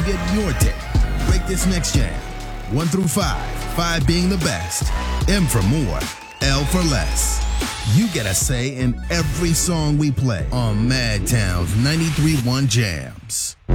get your take. Rate this next jam. 1 through 5, 5 being the best, M for more, L for less. You get a say in every song we play on Madtown's 93.1 Jams.